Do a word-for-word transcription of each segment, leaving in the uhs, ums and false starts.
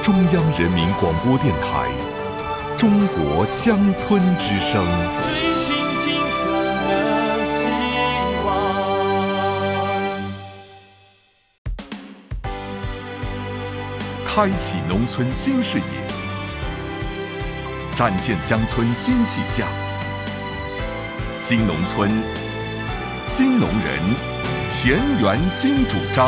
中央人民广播电台中国乡村之声。 追寻金色的希望， 开启农村新视野，展现乡村新气象。新农村，新农人，田园新主张。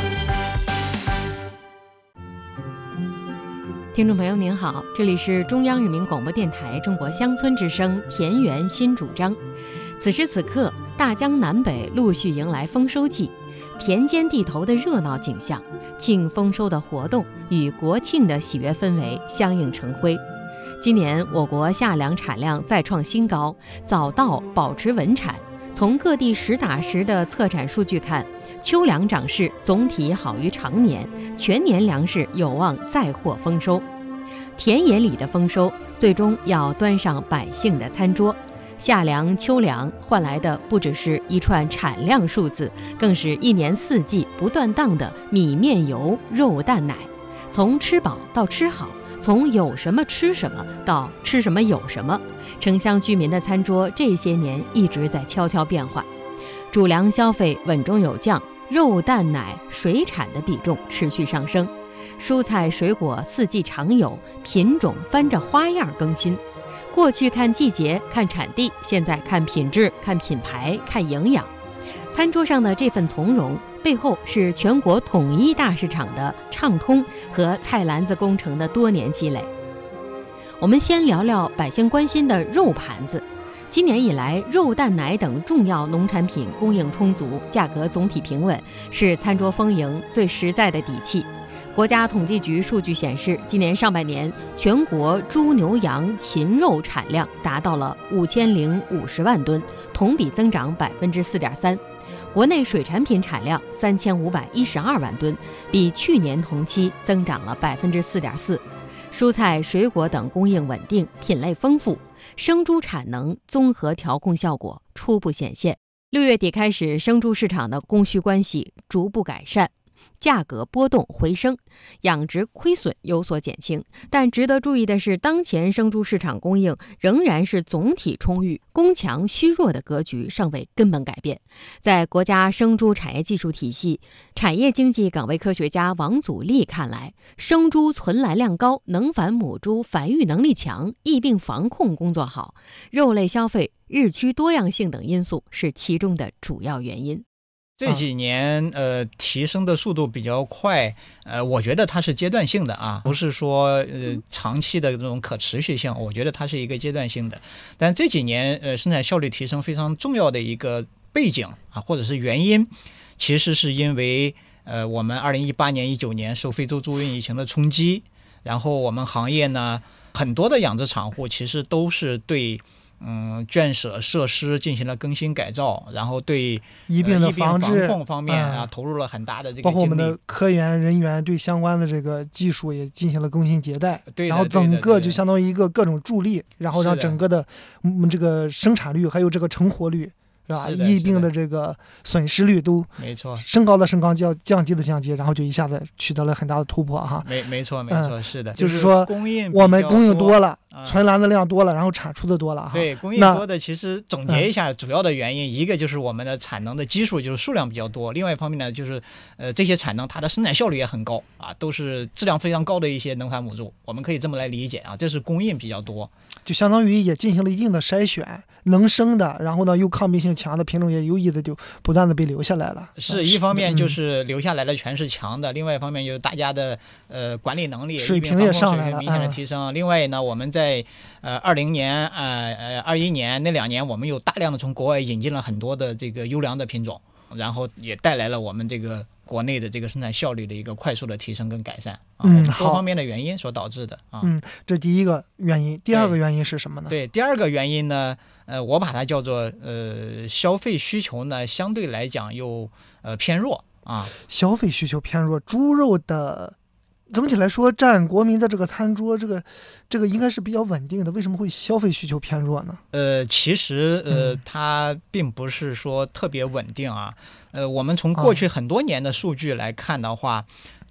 听众朋友您好，这里是中央人民广播电台中国乡村之声田园新主张。此时此刻，大江南北陆续迎来丰收季，田间地头的热闹景象，庆丰收的活动与国庆的喜悦氛围相映成辉。今年我国夏粮产量再创新高，早稻保持稳产。从各地实打实的测产数据看，秋粮长势总体好于常年，全年粮食有望再获丰收。田野里的丰收，最终要端上百姓的餐桌。夏粮、秋粮换来的不只是一串产量数字，更是一年四季不断档的米面油肉蛋奶。从吃饱到吃好，从有什么吃什么到吃什么有什么，城乡居民的餐桌这些年一直在悄悄变化。主粮消费稳中有降，肉蛋奶水产的比重持续上升，蔬菜水果四季常有，品种翻着花样更新。过去看季节看产地，现在看品质看品牌看营养。餐桌上的这份从容，背后是全国统一大市场的畅通和菜篮子工程的多年积累。我们先聊聊百姓关心的肉盘子。今年以来，肉蛋奶等重要农产品供应充足，价格总体平稳，是餐桌丰盈最实在的底气。国家统计局数据显示，今年上半年全国猪牛羊禽肉产量达到了五千零五十万吨，同比增长百分之四点三。国内水产品产量三千五百一十二万吨，比去年同期增长了百分之四点四。蔬菜、水果等供应稳定，品类丰富，生猪产能综合调控效果初步显现。六月底开始，生猪市场的供需关系逐步改善，价格波动回升，养殖亏损有所减轻。但值得注意的是，当前生猪市场供应仍然是总体充裕，供强需弱的格局尚未根本改变。在国家生猪产业技术体系产业经济岗位科学家王祖立看来，生猪存栏量高，能繁母猪繁育能力强，疫病防控工作好，肉类消费日趋多样性等因素是其中的主要原因。 这几年呃提升的速度比较快，呃我觉得它是阶段性的啊，不是说呃长期的这种可持续性，我觉得它是一个阶段性的。但这几年呃生产效率提升非常重要的一个背景啊，或者是原因，其实是因为呃我们二零一八年、一九年受非洲猪瘟疫情的冲击，然后我们行业呢很多的养殖场户其实都是对嗯，圈舍设施进行了更新改造，然后对疫病的防治、 呃、防控方面啊、 嗯， 投入了很大的这个精力， 包括我们的科研人员对相关的这个技术也进行了更新迭代， 对， 然后整个就相当于一个各种助力，然后让整个的嗯这个生产率还有这个成活率，是吧？疫病的这个损失率都没错， 升高的升高，降降低的降低，然后就一下子取得了很大的突破哈。 没没错没错、嗯，是的， 就是说供应我们供应多了。 啊、 存栏的量多了，然后产出的多了哈。 对，供应多的其实总结一下主要的原因，嗯、一个就是我们的产能的基数就是数量比较多，另外一方面呢就是呃这些产能它的生产效率也很高啊，都是质量非常高的一些能繁母猪，我们可以这么来理解啊，这是供应比较多， 就相当于也进行了一定的筛选，能生的，然后呢又抗病性强的品种也有意的就不断的被留下来了。 是一方面就是留下来的全是强的，嗯、另外一方面就是大家的呃管理能力水平也上来了， 明显的提升。嗯、另外呢，我们在呃二零年呃呃二一年那两年，我们有大量的从国外引进了很多的这个优良的品种，然后也带来了我们这个国内的这个生产效率的一个快速的提升跟改善啊， 嗯， 多方面的原因所导致的啊。 嗯，这第一个原因，第二个原因是什么呢？ 对，第二个原因呢，呃，我把它叫做呃消费需求呢相对来讲又呃偏弱啊。 消费需求偏弱，猪肉的。整体来说，占国民的这个餐桌，这个这个应该是比较稳定的。为什么会消费需求偏弱呢？ 呃，其实呃，嗯、它并不是说特别稳定啊。呃，我们从过去很多年的数据来看的话，哦、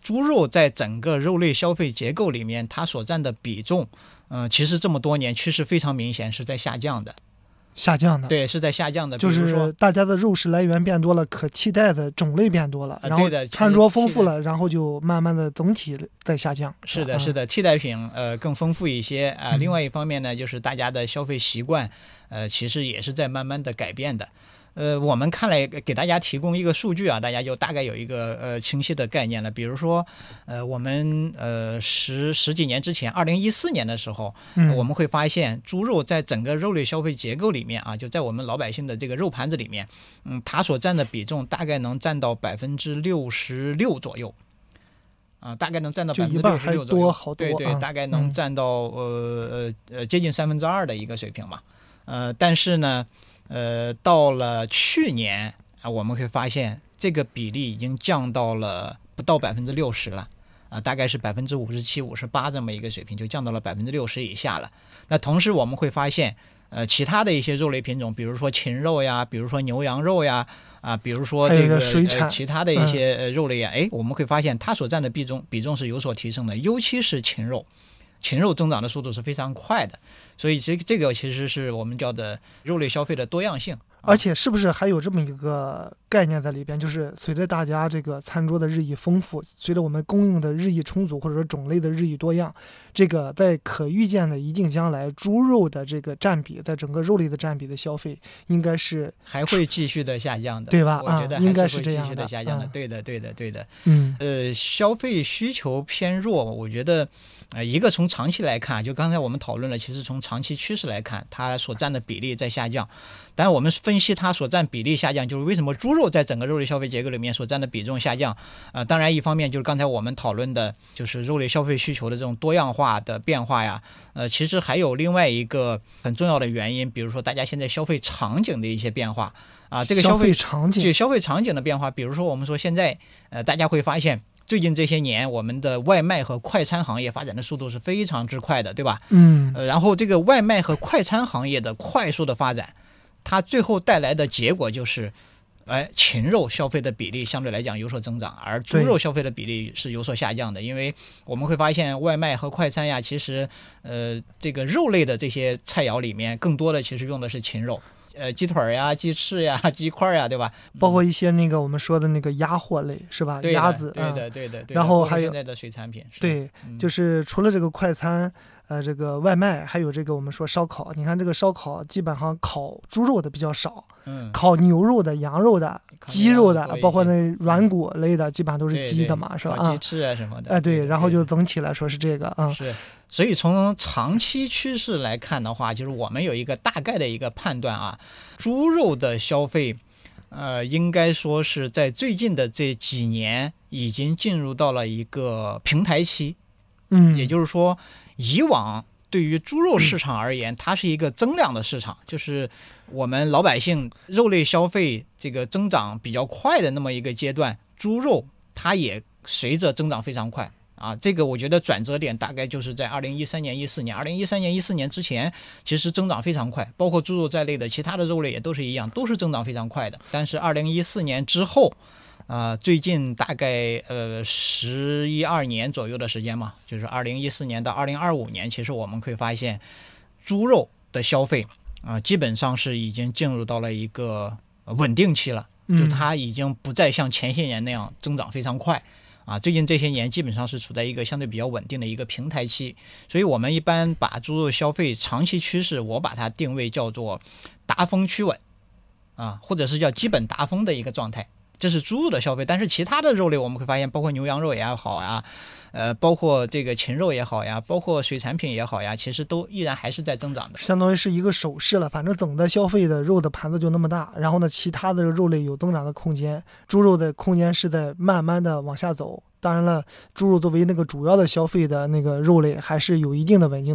猪肉在整个肉类消费结构里面，它所占的比重，呃，其实这么多年趋势非常明显，是在下降的。 下降的， 对，是在下降的。 就是大家的肉食来源变多了，可替代的种类变多了， 呃、 然后餐桌丰富了， 的然后就慢慢的总体在下降。 是的，是的，替代品呃更丰富一些啊、呃嗯。另外一方面呢，就是大家的消费习惯，呃，其实也是在慢慢的改变的。呃，我们看来给大家提供一个数据啊，大家就大概有一个呃清晰的概念了。比如说，呃，我们呃十十几年之前，二零一四年的时候、 嗯呃，我们会发现猪肉在整个肉类消费结构里面啊，就在我们老百姓的这个肉盘子里面，嗯，它所占的比重大概能占到百分之六十六左右。啊、呃，大概能占到百分之六十六左右， 好多对对，大概能占到、嗯、呃呃呃接近三分之二的一个水平吧。呃，但是呢。呃，到了去年啊，我们会发现这个比例已经降到了不到百分之六十了，啊，大概是百分之五十七、五十八这么一个水平，就降到了百分之六十以下了。那同时我们会发现，呃，其他的一些肉类品种，比如说禽肉呀，比如说牛羊肉呀，啊，比如说这个水产、 呃、其他的一些、呃、肉类呀，哎、嗯，我们会发现它所占的比重比重是有所提升的，尤其是禽肉。禽肉增长的速度是非常快的，所以这这个其实是我们叫的肉类消费的多样性。 而且是不是还有这么一个概念在里边，就是随着大家这个餐桌的日益丰富，随着我们供应的日益充足，或者说种类的日益多样，这个在可预见的一定将来，猪肉的这个占比在整个肉类的占比的消费应该是还会继续的下降的， 对吧？ 我觉得应该是这样的，继续的下降的， 嗯、 对的，对的，对的。 嗯， 呃，消费需求偏弱，我觉得，呃，一个从长期来看，就刚才我们讨论了，其实从长期趋势来看，它所占的比例在下降。但我们分析它所占比例下降，就是为什么猪肉在整个肉类消费结构里面所占的比重下降。呃，当然一方面就是刚才我们讨论的，就是肉类消费需求的这种多样化的变化呀。呃，其实还有另外一个很重要的原因，比如说大家现在消费场景的一些变化啊，这个消费场景， 就消费场景的变化，比如说我们说现在呃，大家会发现。最近这些年，我们的外卖和快餐行业发展的速度是非常之快的，对吧？ 嗯， 呃，然后这个外卖和快餐行业的快速的发展，它最后带来的结果就是，哎，禽肉消费的比例相对来讲有所增长，而猪肉消费的比例是有所下降的。因为我们会发现，外卖和快餐呀，其实呃，这个肉类的这些菜肴里面，更多的其实用的是禽肉。呃，鸡腿呀、鸡翅呀、鸡块呀，对吧？ 包括一些那个我们说的那个鸭货类，是吧？鸭子， 对的，对的，对的。 然后还有现在的水产品， 对、 嗯， 就是除了这个快餐，呃，这个外卖，还有这个我们说烧烤。你看这个烧烤，基本上烤猪肉的比较少， 嗯， 烤牛肉的、羊肉的、鸡肉的，包括那软骨类的，基本上都是鸡的嘛， 对对是吧？ 鸡翅啊什么的。 哎、呃，对， 对， 然后就总体来说是这个啊。 是。所以从长期趋势来看的话，就是我们有一个大概的一个判断啊，猪肉的消费，呃，应该说是在最近的这几年已经进入到了一个平台期， 嗯， 也就是说，以往对于猪肉市场而言，它是一个增量的市场，就是我们老百姓肉类消费这个增长比较快的那么一个阶段，猪肉它也随着增长非常快。啊，这个我觉得转折点大概就是在二零一三年、一四年。二零一三年、一四年之前，其实增长非常快，包括猪肉在内的其他的肉类也都是一样，都是增长非常快的。但是二零一四年之后，啊、呃，最近大概呃十一二年左右的时间嘛，就是二零一四年到二零二五年，其实我们会发现，猪肉的消费啊、呃，基本上是已经进入到了一个稳定期了，就它已经不再像前些年那样增长非常快。啊，最近这些年基本上是处在一个相对比较稳定的一个平台期，所以我们一般把猪肉消费长期趋势，我把它定位叫做达峰趋稳，啊，或者是叫基本达峰的一个状态，这是猪肉的消费。但是其他的肉类我们会发现，包括牛羊肉也好啊，呃，包括这个禽肉也好呀，包括水产品也好呀，其实都依然还是在增长的， 相当于是一个手势了。反正总的消费的肉的盘子就那么大，然后呢，其他的肉类有增长的空间，猪肉的空间是在慢慢的往下走。当然了，猪肉作为那个主要的消费的那个肉类，还是有一定的稳定